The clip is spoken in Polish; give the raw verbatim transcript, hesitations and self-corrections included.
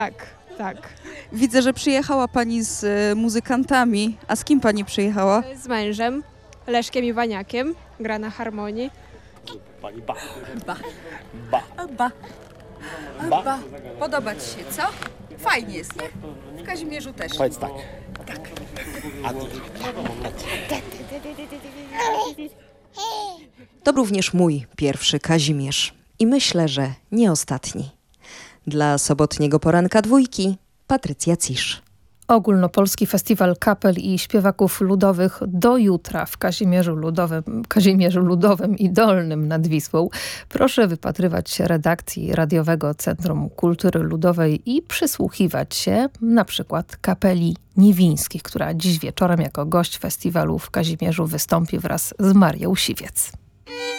Tak, tak. Widzę, że przyjechała pani z e, muzykantami. A z kim pani przyjechała? Z mężem, Leszkiem Iwaniakiem, gra na harmonii. Pani ba. Ba. Ba. Ba. Ba. Ba. Podoba ci się, co? Fajnie jest, nie? W Kazimierzu też. Powiedz tak. Tak. A ty? To również mój pierwszy Kazimierz i myślę, że nie ostatni. Dla sobotniego poranka dwójki Patrycja Cisz. Ogólnopolski Festiwal Kapel i Śpiewaków Ludowych do jutra w Kazimierzu Ludowym, Kazimierzu Ludowym i Dolnym nad Wisłą. Proszę wypatrywać redakcji Radiowego Centrum Kultury Ludowej i przysłuchiwać się na przykład Kapeli Niwińskich, która dziś wieczorem jako gość festiwalu w Kazimierzu wystąpi wraz z Marią Siwiec.